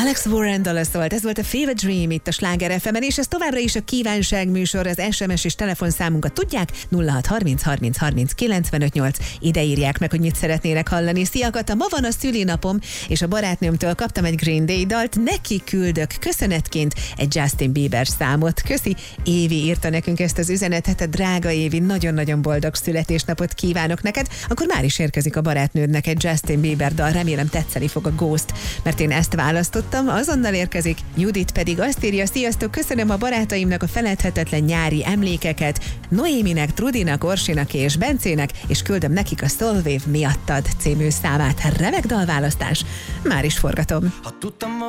Alex Warren dala szólt, ez volt a Fever Dream itt a Sláger FM-en, és ez továbbra is a kívánság műsor, az SMS és telefonszámunkat tudják, 0630 30 30 95 8. Ide írják meg, hogy mit szeretnének hallani. Szia Kata, ma van a szülinapom, és a barátnőmtől kaptam egy Green Day dalt, neki küldök köszönetként egy Justin Bieber számot. Köszi, Évi írta nekünk ezt az üzenetet, a drága Évi, nagyon-nagyon boldog születésnapot kívánok neked. Akkor már is érkezik a barátnődnek egy Justin Bieber dal, remélem tetszeni fog a Ghost, mert én ezt választottam, azonnal érkezik. Judit pedig azt írja, sziasztok, köszönöm a barátaimnak a feledhetetlen nyári emlékeket, Noéminek, Trudinak, Orsinak és Bencének, és küldöm nekik a Soulwave miattad című számát. Remek dalválasztás, már is forgatom.